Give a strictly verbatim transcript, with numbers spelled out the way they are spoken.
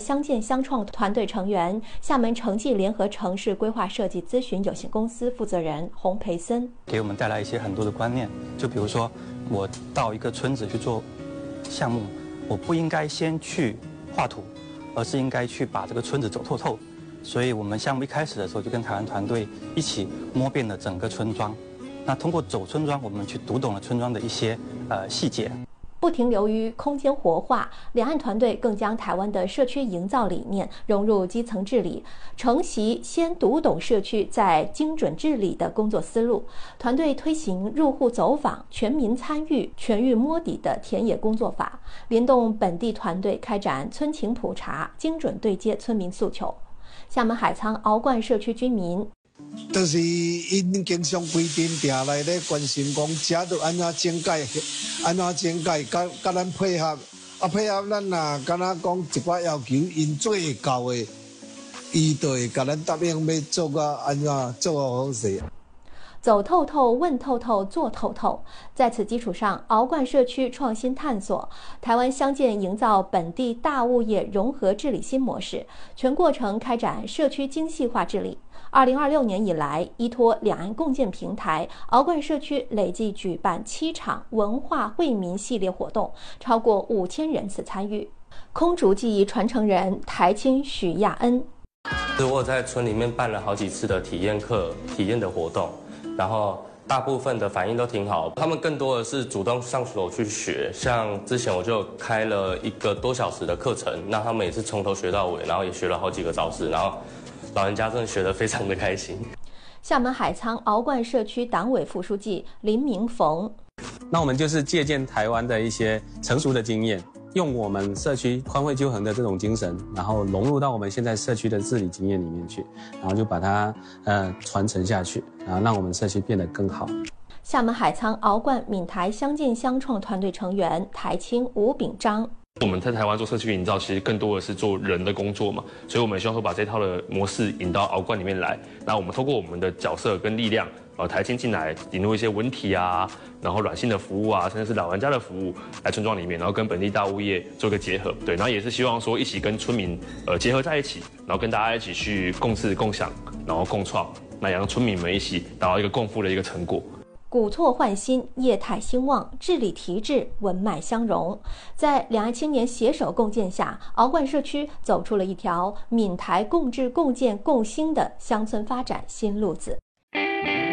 相见相创团队成员、厦门城际联合城市规划设计咨询有限公司负责人洪培森， 给我们带来一些很多的观念。就比如说，我到一个村子去做项目，我不应该先去画图，而是应该去把这个村子走透透。所以我们项目一开始的时候就跟台湾团队一起摸遍了整个村庄。那通过走村庄，我们去读懂了村庄的一些呃细节。 不停留于空间活化，两岸团队更将台湾的社区营造理念融入基层治理，承袭先读懂社区再精准治理的工作思路。团队推行入户走访、全民参与、全域摸底的田野工作法，联动本地团队开展村情普查，精准对接村民诉求。厦门海沧鳌冠社区居民。 就是因经常规定定来咧关心讲，遮要安怎整改，安怎整改，甲甲咱配合，啊配合咱若敢若讲一寡要求，因做会到的，伊就会甲咱答应要做个安怎做个方式。 走透透、问透透、做透透。在此基础上，鳌冠社区创新探索台湾相见营造本地大物业融合治理新模式，全过程开展社区精细化治理。二零二六年以来，依托两岸共建平台，鳌冠社区累计举办七场文化惠民系列活动，超过五千人次参与。空竹技艺传承人台青许亚恩， 我在村里面办了好几次的体验课、体验的活动。然后大部分的反应都挺好，他们更多的是主动上手去学。像之前我就开了一个多小时的课程，那他们也是从头学到尾，然后也学了好几个招式，然后老人家真的学得非常的开心。 厦门海沧鳌冠社区党委副书记林明逢， 那我们就是借鉴台湾的一些成熟的经验，用我们社区宽惠纠恒的这种精神，然后融入到我们现在社区的治理经验里面去，然后就把它呃传承下去，然后让我们社区变得更好。 厦门海沧鳌冠闽台相见相创团队成员台青吴炳章。 我们在台湾做社区营造，其实更多的是做人的工作嘛，所以我们希望说把这套的模式引到鳌冠里面来。那我们透过我们的角色跟力量，呃，台青进来引入一些文体啊，然后软性的服务啊，甚至是老人家的服务来村庄里面，然后跟本地大物业做一个结合，对，然后也是希望说一起跟村民呃结合在一起，然后跟大家一起去共治共享，然后共创，那也让村民们一起达到一个共富的一个成果。 古厝焕新，业态兴旺，治理提质，文脉相融。在两岸青年携手共建下，鳌冠社区走出了一条闽台共治、共建、共兴的乡村发展新路子。